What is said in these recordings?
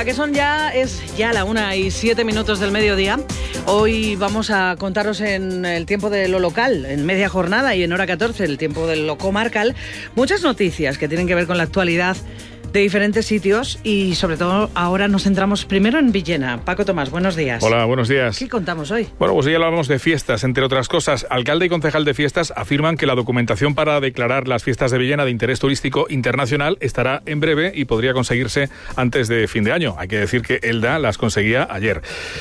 Venga, que es ya la 1:07 del mediodía. Hoy vamos a contaros en el tiempo de lo local, en media jornada, y en hora 14, el tiempo de lo comarcal, muchas noticias que tienen que ver con la actualidad de diferentes sitios, y sobre todo ahora nos centramos primero en Villena. Paco Tomás, buenos días. Hola, buenos días. ¿Qué contamos hoy? Bueno, pues hoy hablamos de fiestas, entre otras cosas. Alcalde y concejal de fiestas afirman que la documentación para declarar las fiestas de Villena de interés turístico internacional estará en breve y podría conseguirse antes de fin de año. Hay que decir que Elda las conseguía ayer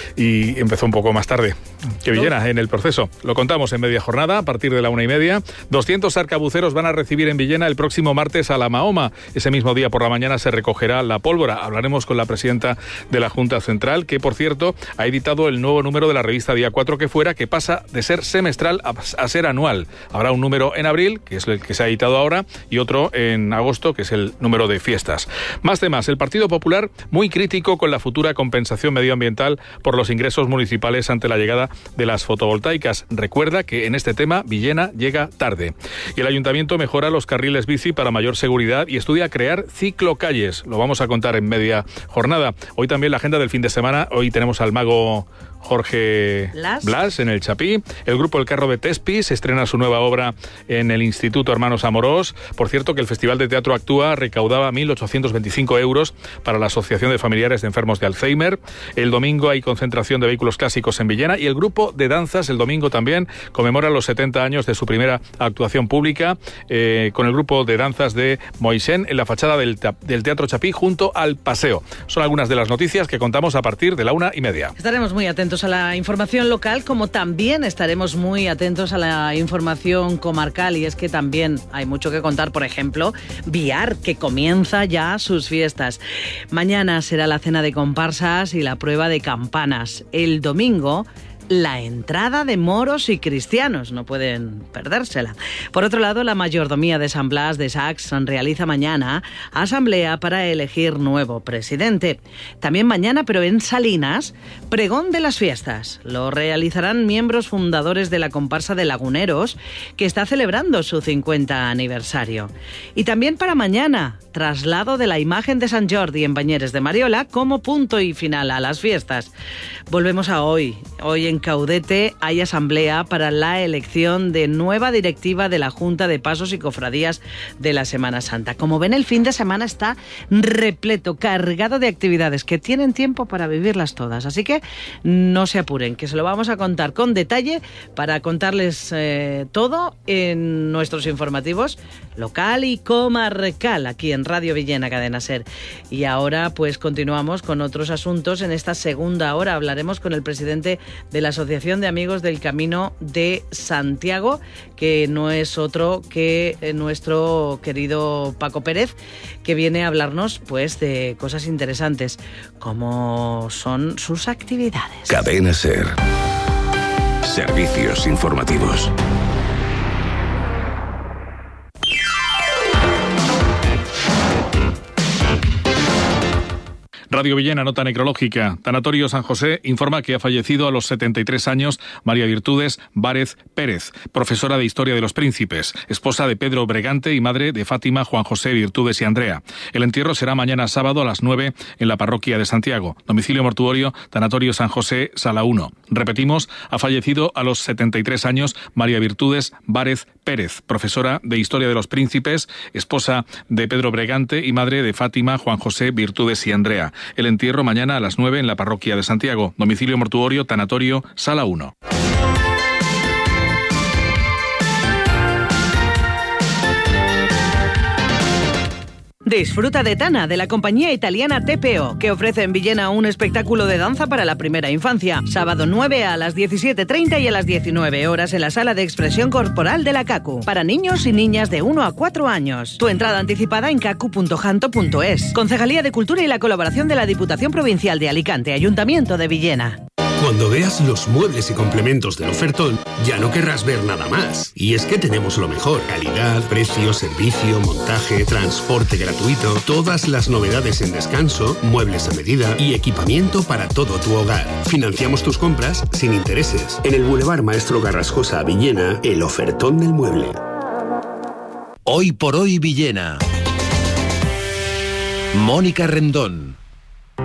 y empezó un poco más tarde que Villena en el proceso. Lo contamos en media jornada, a partir de la 1:30. 200 arcabuceros van a recibir en Villena el próximo martes a la Mahoma. Ese mismo día por la mañana se recogerá la pólvora. Hablaremos con la presidenta de la Junta Central, que por cierto ha editado el nuevo número de la revista Día 4 que fuera, que pasa de ser semestral a ser anual. Habrá un número en abril, que es el que se ha editado ahora, y otro en agosto, que es el número de fiestas. Más temas. El Partido Popular muy crítico con la futura compensación medioambiental por los ingresos municipales ante la llegada de las fotovoltaicas. Recuerda que en este tema Villena llega tarde. Y el Ayuntamiento mejora los carriles bici para mayor seguridad y estudia crear ciclocalles. Lo vamos a contar en media jornada. Hoy también la agenda del fin de semana. Hoy tenemos al mago Jorge Blas en el Chapí. El grupo El Carro de Tespi se estrena su nueva obra en el Instituto Hermanos Amorós. Por cierto, que el Festival de Teatro Actúa recaudaba 1.825 euros para la Asociación de Familiares de Enfermos de Alzheimer. El domingo hay concentración de vehículos clásicos en Villena, y el grupo de danzas el domingo también conmemora los 70 años de su primera actuación pública con el grupo de danzas de Moisén en la fachada del Teatro Chapí junto al Paseo. Son algunas de las noticias que contamos a partir de la 1:30. Estaremos muy atentos a la información local, como también estaremos muy atentos a la información comarcal, y es que también hay mucho que contar. Por ejemplo, Biar, que comienza ya sus fiestas. Mañana será la cena de comparsas y la prueba de campanas. El domingo, la entrada de moros y cristianos, no pueden perdérsela. Por otro lado, la mayordomía de San Blas de Sacs realiza mañana asamblea para elegir nuevo presidente. También mañana, pero en Salinas, pregón de las fiestas. Lo realizarán miembros fundadores de la comparsa de Laguneros, que está celebrando su 50 aniversario. Y también para mañana, traslado de la imagen de Sant Jordi en Bañeres de Mariola como punto y final a las fiestas. Volvemos a hoy. Hoy en Caudete hay asamblea para la elección de nueva directiva de la Junta de Pasos y Cofradías de la Semana Santa. Como ven, el fin de semana está repleto, cargado de actividades que tienen tiempo para vivirlas todas. Así que no se apuren, que se lo vamos a contar con detalle para contarles todo en nuestros informativos local y comarcal, aquí en Radio Villena, Cadena Ser. Y ahora pues continuamos con otros asuntos. En esta segunda hora hablaremos con el presidente de la Asociación de Amigos del Camino de Santiago, que no es otro que nuestro querido Paco Pérez, que viene a hablarnos pues de cosas interesantes, como son sus actividades. Cadena Ser. Servicios informativos. Radio Villena, nota necrológica. Tanatorio San José informa que ha fallecido a los 73 años María Virtudes Várez Pérez, profesora de Historia de los Príncipes, esposa de Pedro Bregante y madre de Fátima, Juan José, Virtudes y Andrea. El entierro será mañana sábado a las 9 en la parroquia de Santiago. Domicilio mortuorio, Tanatorio San José, Sala 1. Repetimos, ha fallecido a los 73 años María Virtudes Várez Pérez, profesora de Historia de los Príncipes, esposa de Pedro Bregante y madre de Fátima, Juan José, Virtudes y Andrea. El entierro mañana a las 9 en la parroquia de Santiago. Domicilio mortuorio, Tanatorio, Sala 1. Disfruta de Tana, de la compañía italiana TPO, que ofrece en Villena un espectáculo de danza para la primera infancia. Sábado 9 a las 17:30 y a las 19 horas en la sala de expresión corporal de la CACU. Para niños y niñas de 1 a 4 años. Tu entrada anticipada en cacu.janto.es. Concejalía de Cultura y la colaboración de la Diputación Provincial de Alicante, Ayuntamiento de Villena. Cuando veas los muebles y complementos del ofertón, ya no querrás ver nada más. Y es que tenemos lo mejor: calidad, precio, servicio, montaje, transporte gratuito, todas las novedades en descanso, muebles a medida y equipamiento para todo tu hogar. Financiamos tus compras sin intereses. En el Boulevard Maestro Garrascosa, Villena, el ofertón del mueble. Hoy por hoy Villena. Mónica Rendón.